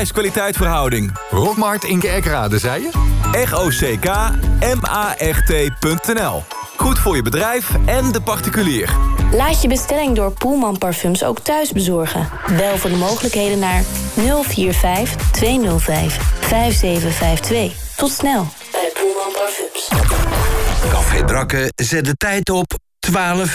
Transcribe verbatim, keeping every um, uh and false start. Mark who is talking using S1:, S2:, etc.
S1: prijs-kwaliteit verhouding.
S2: Rockmart in Kerkrade, zei je?
S1: R O C K M A R T punt N L. Goed voor je bedrijf en de particulier.
S3: Laat je bestelling door Poelman Parfums ook thuis bezorgen. Bel voor de mogelijkheden naar nul vier vijf twee nul vijf vijf zeven vijf twee. Tot snel bij Poelman Parfums.
S4: Café Drakken zet de tijd op twaalf